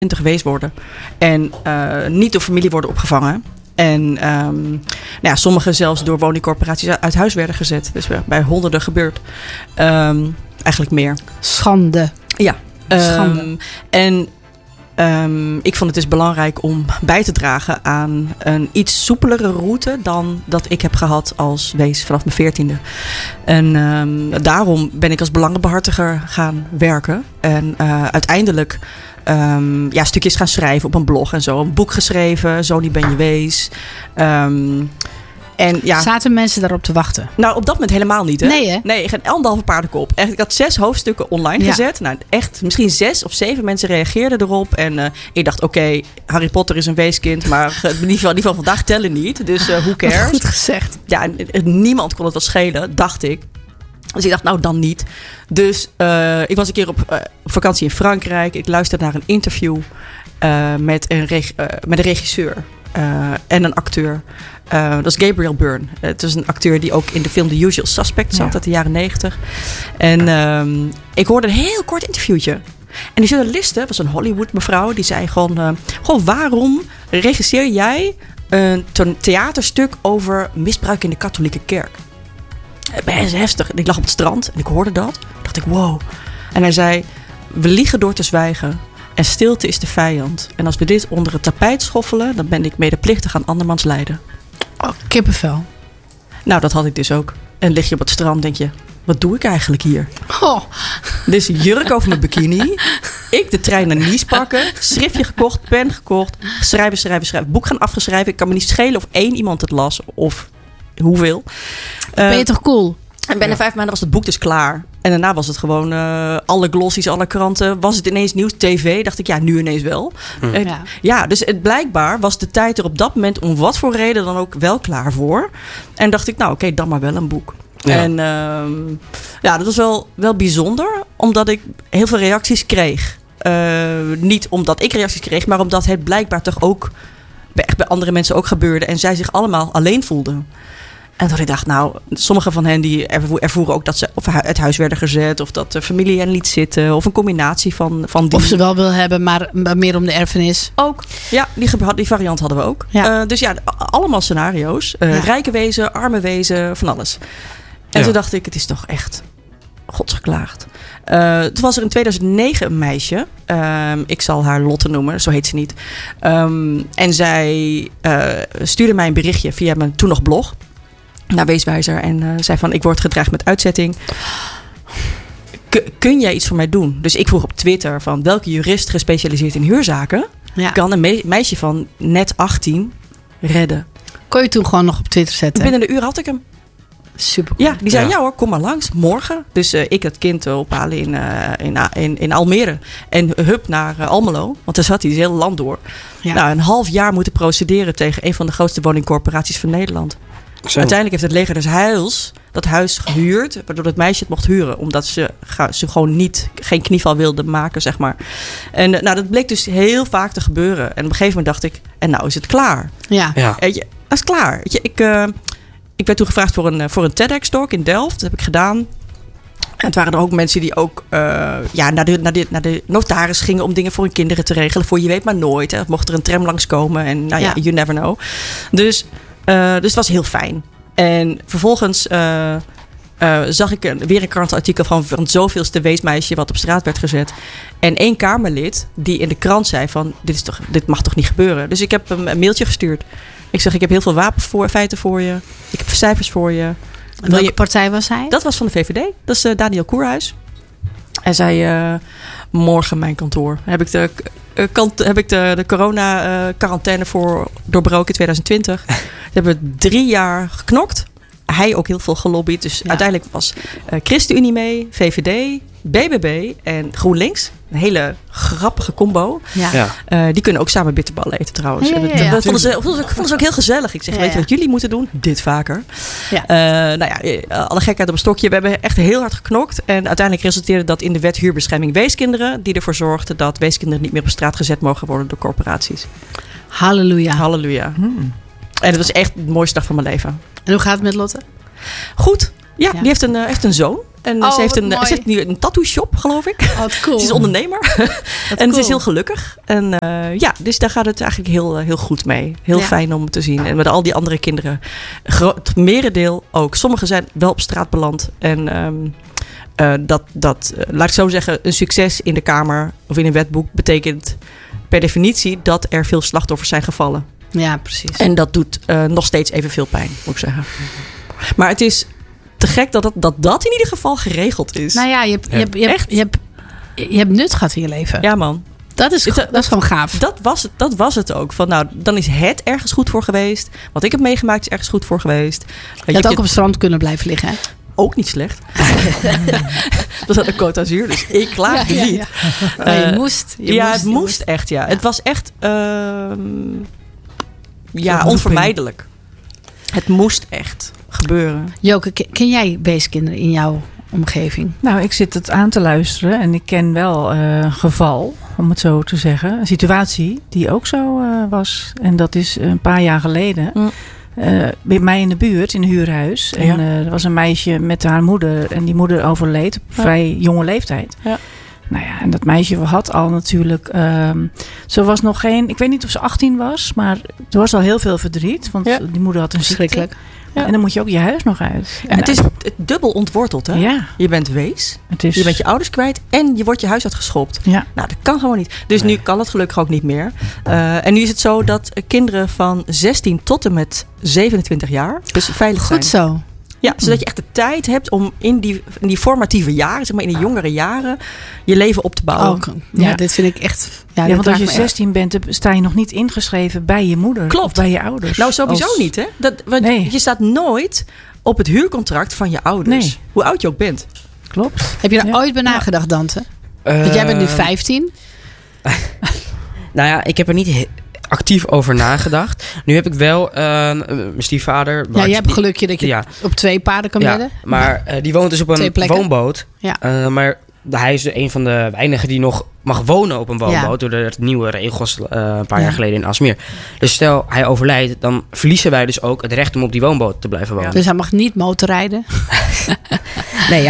wees worden. En niet door familie worden opgevangen. En sommigen zelfs door woningcorporaties uit huis werden gezet. Dus bij honderden gebeurd. Eigenlijk meer. Schande. Ja. Schande. Ik vond het dus belangrijk om bij te dragen aan een iets soepelere route dan dat ik heb gehad als wees vanaf mijn 14e. En daarom ben ik als belangenbehartiger gaan werken. En uiteindelijk stukjes gaan schrijven op een blog en zo. Een boek geschreven, Zo niet ben je wees. Zaten mensen daarop te wachten? Nou, op dat moment helemaal niet. Hè? Nee, hè? Nee, geen 1,5 paardenkop. Echt, ik had 6 hoofdstukken online gezet. Nou, echt, misschien 6 of 7 mensen reageerden erop. En ik dacht, oké, Harry Potter is een weeskind. Maar in ieder geval vandaag tellen niet. Dus who cares? Goed gezegd. Ja, niemand kon het wel schelen, dacht ik. Dus ik dacht, nou dan niet. Dus ik was een keer op vakantie in Frankrijk. Ik luisterde naar een interview met een regisseur en een acteur. Dat is Gabriel Byrne. Het is een acteur die ook in de film The Usual Suspect zat uit de jaren 90. En ik hoorde een heel kort interviewtje. En die journaliste, was een Hollywood mevrouw, die zei gewoon waarom regisseer jij een theaterstuk over misbruik in de katholieke kerk? Best heftig. En ik lag op het strand en ik hoorde dat. Dacht ik, wow. En hij zei, we liegen door te zwijgen. En stilte is de vijand. En als we dit onder het tapijt schoffelen, dan ben ik medeplichtig aan andermans lijden. Oh, kippenvel. Nou, dat had ik dus ook. En lig je op het strand, denk je, wat doe ik eigenlijk hier? Oh. Dus jurk over mijn bikini. Ik de trein naar Nice pakken. Schriftje gekocht, pen gekocht. Schrijven. Boek gaan afgeschrijven. Ik kan me niet schelen of 1 iemand het las of hoeveel. Ben je toch cool? En binnen 5 maanden was het boek dus klaar. En daarna was het gewoon alle glossies, alle kranten. Was het ineens nieuws, tv? Dacht ik, ja, nu ineens wel. Dus blijkbaar was de tijd er op dat moment om wat voor reden dan ook wel klaar voor. En dacht ik, nou oké, dan maar wel een boek. Ja. En dat was wel bijzonder, omdat ik heel veel reacties kreeg. Niet omdat ik reacties kreeg, maar omdat het blijkbaar toch ook bij andere mensen ook gebeurde. En zij zich allemaal alleen voelden. En dat ik dacht, nou, sommige van hen die ervoeren ook dat ze of uit huis werden gezet, of dat de familie hen liet zitten, of een combinatie van die. Of ze wel wil hebben, maar meer om de erfenis. Ook, ja, die variant hadden we ook. Ja. Dus ja, allemaal scenario's. Rijke wezen, arme wezen, van alles. En toen dacht ik, het is toch echt godsgeklaagd. Toen was er in 2009 een meisje. Ik zal haar Lotte noemen, zo heet ze niet. En zij stuurde mij een berichtje via mijn toen nog blog naar Weeswijzer en zei van, ik word gedreigd met uitzetting. Kun jij iets voor mij doen? Dus ik vroeg op Twitter van, welke jurist gespecialiseerd in huurzaken kan een meisje van net 18 redden? Kon je toen gewoon nog op Twitter zetten? Binnen een uur had ik hem. Super cool. Ja, die zei, ja hoor, kom maar langs, morgen. Dus ik het kind ophalen in Almere. En hup naar Almelo, want daar zat hij het hele land door. Ja. Nou, een half jaar moeten procederen tegen een van de grootste woningcorporaties van Nederland. Zo. Uiteindelijk heeft het leger des Heils dat huis gehuurd, waardoor het meisje het mocht huren, omdat ze gewoon geen knieval wilden maken, zeg maar. En dat bleek dus heel vaak te gebeuren. En op een gegeven moment dacht ik, en nou is het klaar. Ja. Dat is klaar. Ik werd toen gevraagd voor een TEDx-talk in Delft. Dat heb ik gedaan. En het waren er ook mensen die ook naar de notaris gingen om dingen voor hun kinderen te regelen. Voor je weet maar nooit. Hè. Mocht er een tram langskomen. En you never know. Dus het was heel fijn. En vervolgens zag ik weer een krantenartikel van het zoveelste weesmeisje wat op straat werd gezet. En 1 Kamerlid die in de krant zei van, dit mag toch niet gebeuren. Dus ik heb hem een mailtje gestuurd. Ik zeg, ik heb heel veel wapenfeiten voor je. Ik heb cijfers voor je. Welke partij was hij? Dat was van de VVD. Dat is Daniel Koerhuis. Hij zei, morgen mijn kantoor. Heb ik de corona-quarantaine voor doorbroken in 2020. We hebben 3 jaar geknokt. Hij ook heel veel gelobbyd. Dus uiteindelijk was ChristenUnie mee, VVD, BBB en GroenLinks. Een hele grappige combo. Die kunnen ook samen bitterballen eten trouwens. Dat vonden ze ook heel gezellig. Ik zeg, weet je wat jullie moeten doen? Dit vaker. Alle gekheid op een stokje. We hebben echt heel hard geknokt. En uiteindelijk resulteerde dat in de wet huurbescherming weeskinderen. Die ervoor zorgde dat weeskinderen niet meer op straat gezet mogen worden door corporaties. Halleluja. Halleluja. En het was echt de mooiste dag van mijn leven. En hoe gaat het met Lotte? Goed. Ja, die heeft een zoon. En ze heeft nu een tattoo shop, geloof ik. Oh, cool. Ze is ondernemer. En ze is heel gelukkig. En dus daar gaat het eigenlijk heel goed mee. Heel fijn om te zien. En met al die andere kinderen. Het merendeel ook. Sommigen zijn wel op straat beland. En laat ik zo zeggen, een succes in de Kamer of in een wetboek betekent per definitie dat er veel slachtoffers zijn gevallen. Ja, precies. En dat doet nog steeds evenveel pijn, moet ik zeggen. Maar het is te gek dat in ieder geval geregeld is. Nou ja, je hebt nut gehad in je leven. Ja, man. Dat is gewoon gaaf. Dat was het ook. Van, dan is het ergens goed voor geweest. Wat ik heb meegemaakt is ergens goed voor geweest. Je had ook op het strand kunnen blijven liggen, hè? Ook niet slecht. Dat was een Côte d'Azur, dus ik klaagde niet. Je moest. Het moest echt, ja. Het was echt onvermijdelijk. Het moest echt gebeuren. Joke, ken jij weeskinderen in jouw omgeving? Nou, ik zit het aan te luisteren en ik ken wel een geval, om het zo te zeggen. Een situatie die ook zo was. En dat is een paar jaar geleden. Bij mij in de buurt, in een huurhuis. En er was een meisje met haar moeder. En die moeder overleed op vrij jonge leeftijd. Ja. Nou ja, en dat meisje had al natuurlijk... ze was nog geen... Ik weet niet of ze 18 was. Maar er was al heel veel verdriet. Want die moeder had een ziekte. Ja. En dan moet je ook je huis nog uit. Ja, het is dubbel ontworteld, hè? Ja. Je bent wees, je bent je ouders kwijt en je wordt je huis uitgeschopt. Ja. Nou, dat kan gewoon niet. Dus nu kan het gelukkig ook niet meer. En nu is het zo dat kinderen van 16 tot en met 27 jaar dus veilig zijn. Goed zo. Ja, zodat je echt de tijd hebt om in die formatieve jaren, zeg maar in de jongere jaren, je leven op te bouwen. Dit vind ik echt... Ja, want als je 16 bent, sta je nog niet ingeschreven bij je moeder. Klopt. Of bij je ouders. Nou, sowieso niet, hè? Je staat nooit op het huurcontract van je ouders. Hoe oud je ook bent. Klopt. Heb je daar ooit bij nagedacht, Dante? Want jij bent nu 15. Nou ja, ik heb er niet actief over nagedacht. Nu heb ik wel mijn stiefvader. Ja, je hebt een gelukje dat je op 2 paarden kan wedden. Maar die woont dus op een woonboot. Ja. Maar hij is een van de weinigen die nog mag wonen op een woonboot. Door de nieuwe regels een paar jaar geleden in Aalsmeer. Dus stel hij overlijdt, dan verliezen wij dus ook het recht om op die woonboot te blijven wonen. Dus hij mag niet motorrijden? Nee.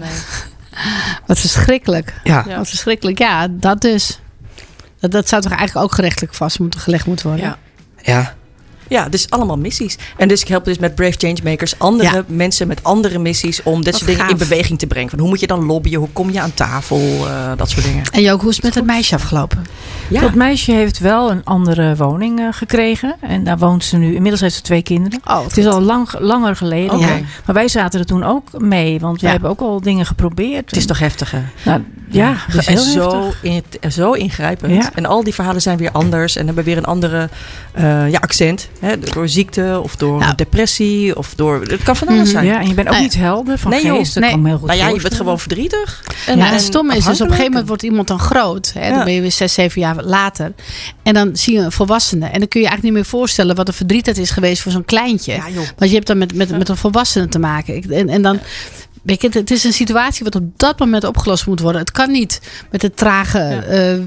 Wat verschrikkelijk. Ja. Wat verschrikkelijk. Ja, dat dus. Dat zou toch eigenlijk ook gerechtelijk gelegd moeten worden? Ja, dus allemaal missies. En dus ik help dus met Brave Changemakers andere mensen met andere missies om dit soort dingen in beweging te brengen. Van hoe moet je dan lobbyen? Hoe kom je aan tafel? Dat soort dingen. En Joke, hoe is het met het meisje afgelopen? Ja. Dat meisje heeft wel een andere woning gekregen. En daar woont ze nu. Inmiddels heeft ze 2 kinderen. Het is al langer geleden. Okay. Maar wij zaten er toen ook mee. Want we hebben ook al dingen geprobeerd. Het is toch heftig, hè? Nou, dat is heel heftig. Zo ingrijpend. Ja. En al die verhalen zijn weer anders. En hebben weer een andere accent. Hè? Door ziekte of door depressie. Of door... Het kan van alles zijn. Ja, en je bent ook niet helder van geest. Dat kan me heel goed je bent gewoon verdrietig. En het stomme is dus op een gegeven moment wordt iemand dan groot. Hè? Dan ben je weer 6, 7 jaar later. En dan zie je een volwassene. En dan kun je eigenlijk niet meer voorstellen wat een verdriet dat is geweest voor zo'n kleintje. Ja, want je hebt dan met een volwassene te maken. En dan... Het is een situatie wat op dat moment opgelost moet worden. Het kan niet met het trage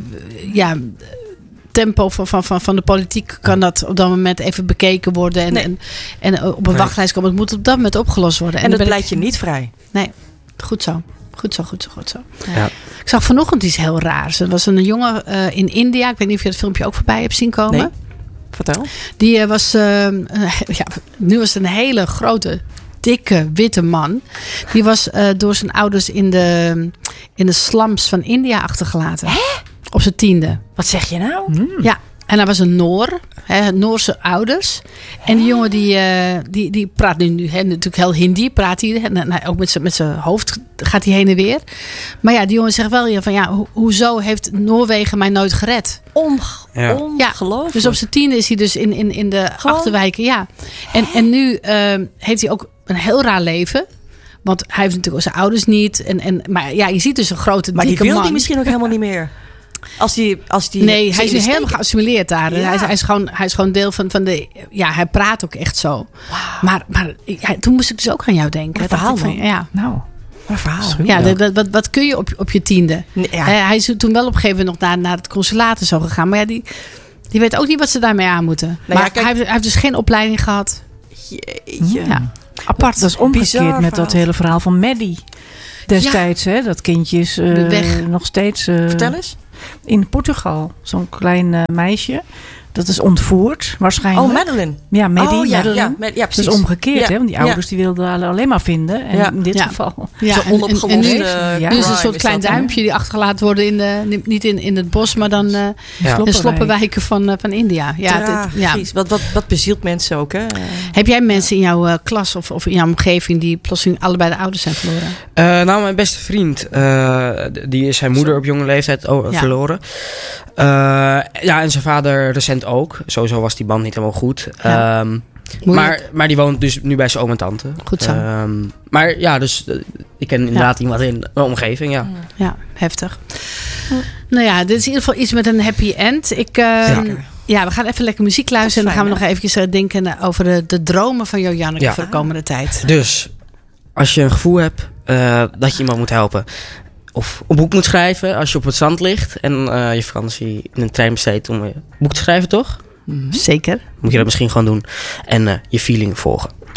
tempo van de politiek kan dat op dat moment even bekeken worden. En op een wachtlijst komen. Het moet op dat moment opgelost worden. En dat pleit je niet vrij. Nee, goed zo. Goed zo. Ja. Ik zag vanochtend iets heel raars. Er was een jongen in India. Ik weet niet of je dat filmpje ook voorbij hebt zien komen. Nee. Vertel. Die was... nu was het een hele grote... dikke witte man. Die was door zijn ouders in de slums van India achtergelaten. Hè? Op zijn 10e. Wat zeg je nou? Ja. En hij was een Noor. Noorse ouders. En die jongen die praat nu natuurlijk heel Hindi. Praat hij. En ook met zijn hoofd gaat hij heen en weer. Maar ja, die jongen zegt wel van hoezo heeft Noorwegen mij nooit gered? Ongelooflijk. Dus op zijn 10e is hij dus in de achterwijken. Ja. En nu heeft hij ook een heel raar leven. Want hij heeft natuurlijk zijn ouders niet. Maar ja, je ziet dus een grote dikke man. Maar die wil hij misschien ook helemaal niet meer. Nee, hij is nu helemaal geassimileerd daar. Ja. Hij is gewoon deel van de... Ja, hij praat ook echt zo. Wow. Maar toen moest ik dus ook aan jou denken. Wat verhaal van? Ja. Nou, wat verhaal. Ja, wat kun je op je 10e? Ja. Hij is toen wel op een gegeven moment nog naar het consulaat zo gegaan. Maar ja, die weet ook niet wat ze daarmee aan moeten. Nou, maar hij heeft dus geen opleiding gehad. Jeetje. Ja. Apart. Dat is omgekeerd met dat hele verhaal van Maddie. destijds. Hè, dat kindje is nog steeds... Vertel eens. In Portugal. Zo'n klein meisje. Dat is ontvoerd, waarschijnlijk. Oh, Madeline. Ja, Madeline. Ja, precies. Dus omgekeerd, hè? Want die ouders die wilden haar alleen maar vinden. En in dit geval... Ja, zo onopgeloste... Nu is een soort klein duimpje die achtergelaten worden niet in het bos, maar dan de sloppenwijken van India. Wat bezielt mensen ook, hè? Heb jij mensen in jouw klas of in jouw omgeving die plotseling allebei de ouders zijn verloren? Nou, mijn beste vriend, die is zijn moeder op jonge leeftijd verloren. En zijn vader recent ook. Sowieso was die band niet helemaal goed. Ja. Maar die woont dus nu bij zijn oom en tante. Goed zo. Maar ja, dus ik ken inderdaad iemand in mijn omgeving. Ja, heftig. Nou ja, dit is in ieder geval iets met een happy end. We gaan even lekker muziek luisteren. En dan gaan we nog eventjes denken over de dromen van Janneke voor de komende tijd. Dus, als je een gevoel hebt dat je iemand moet helpen... of een boek moet schrijven als je op het zand ligt... en je vakantie in een trein besteedt om een boek te schrijven, toch? Zeker. Moet je dat misschien gewoon doen. En je feeling volgen.